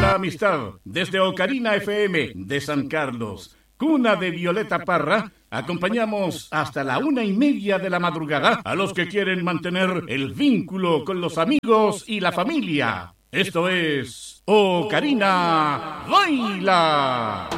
la amistad. Desde Ocarina FM de San Carlos, cuna de Violeta Parra, acompañamos hasta la 1:30 de la madrugada a los que quieren mantener el vínculo con los amigos y la familia. Esto es Ocarina Baila.